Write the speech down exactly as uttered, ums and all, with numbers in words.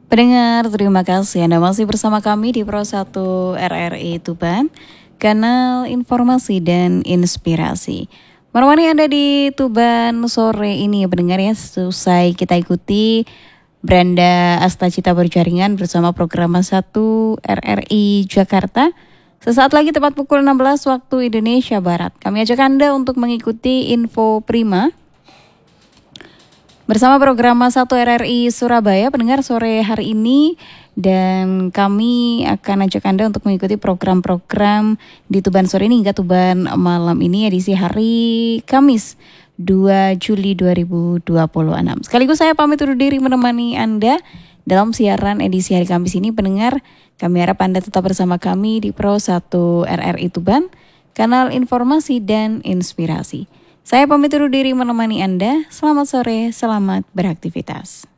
Pendengar, terima kasih Anda masih bersama kami di Pro satu R R I Tuban, kanal informasi dan inspirasi. Menemani Anda di Tuban sore ini ya pendengar ya, selesai kita ikuti Branda Astacita Berjaringan bersama program satu R R I Jakarta. Sesaat lagi tepat pukul enam belas waktu Indonesia Barat. Kami ajak Anda untuk mengikuti info prima bersama program satu R R I Surabaya pendengar sore hari ini, dan kami akan ajak Anda untuk mengikuti program-program di Tuban sore ini hingga Tuban malam ini edisi hari Kamis dua Juli dua ribu dua puluh enam. Sekaligus saya pamit undur diri menemani Anda dalam siaran edisi hari Kamis ini pendengar. Kami harap Anda tetap bersama kami di Pro satu R R I Tuban, kanal informasi dan inspirasi. Saya pamit undur diri menemani Anda. Selamat sore, selamat beraktivitas.